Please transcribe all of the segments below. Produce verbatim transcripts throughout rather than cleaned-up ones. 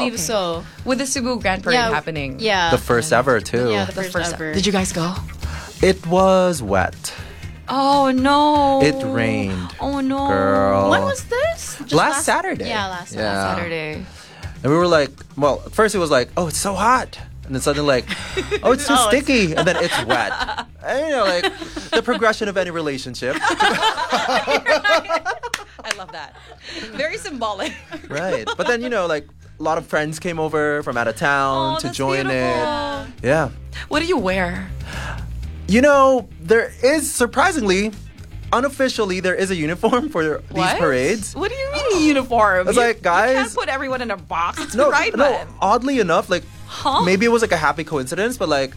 believe okay. so. With the Cebu Grand Parade Yeah, happening. Yeah. The first ever, too. Yeah, the The first, first ever. Did you guys go? It was wet. Oh no. It rained. Oh no. Girl. When was this? Just Last Saturday. Yeah, last Yeah. last Saturday. And we were like, well, at first it was like, oh, it's so hot. And then suddenly like, oh, it's too Oh, it's- sticky. And then it's wet. And, you know, like the progression of any relationship. I love that. Very symbolic. Right. But then, you know, like a lot of friends came over from out of town Oh, to that's join beautiful. it. Yeah. What do you wear? You know, there is surprisingly, unofficially, there is a uniform for these What? parades. What do you mean uniform? It's You- like, you guys- can't put everyone in a box. It's No, Pride no. Month. Oddly enough, like Huh? maybe it was like a happy coincidence, but like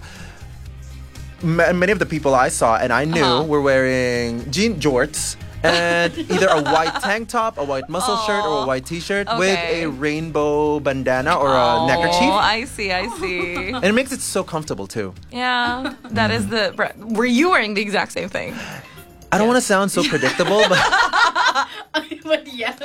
ma- many of the people I saw and I knew Uh-huh. were wearing jean jorts and either a white tank top, a white muscle shirt, or a white t-shirt with Okay. a rainbow bandana or a Oh, neckerchief. I see, I see. And it makes it so comfortable too. Yeah, that is the. Were you wearing the exact same thing? I don't want to sound so predictable, but But yes.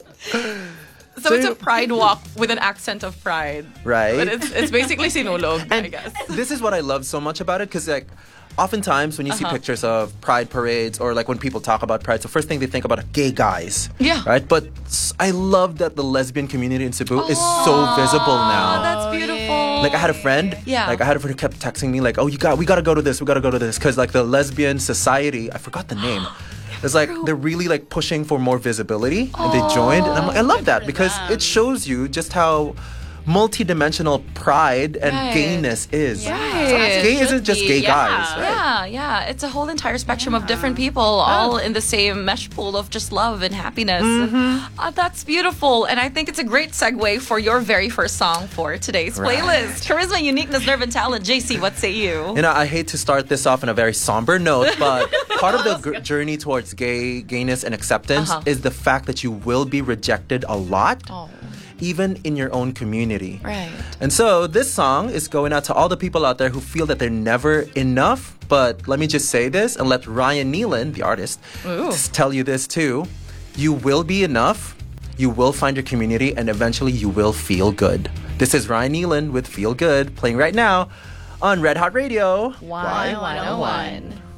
So, So it's a you- pride walk with an accent of pride. right. But it's it's basically sinulog, I And guess. this is what I love so much about it, because like oftentimes when you see Uh-huh. pictures of pride parades or like when people talk about pride, the first thing they think about are gay guys. Yeah. Right? But s- I love that the lesbian community in Cebu is so visible Oh, now. that's beautiful. Like I had a friend, Yeah. like I had a friend who kept texting me like, "Oh, you got, we got to go to this, we got to go to this," because like the lesbian society, I forgot the name. It's like they're really like pushing for more visibility, and they joined, and I'm like, I love that because it shows you just how multi-dimensional pride and Right. gayness is. Yeah. So Right. gay Should isn't just be, gay yeah. guys, right? Yeah, yeah. It's a whole entire spectrum of different people, all in the same mesh pool of just love and happiness. Uh, that's beautiful. And I think it's a great segue for your very first song for today's Right. playlist. Charisma, uniqueness, nerve, and talent. J C, what say you? You know, I hate to start this off on a very somber note, but part of the g- journey towards gay gayness and acceptance Uh-huh. is the fact that you will be rejected a lot, Oh. even in your own community. Right. And so this song is going out to all the people out there who feel that they're never enough. But let me just say this and let Ryan Nealon, the artist, Ooh. just tell you this too. You will be enough. You will find your community, and eventually you will feel good. This is Ryan Nealon with Feel Good, playing right now on Red Hot Radio. Y one oh one.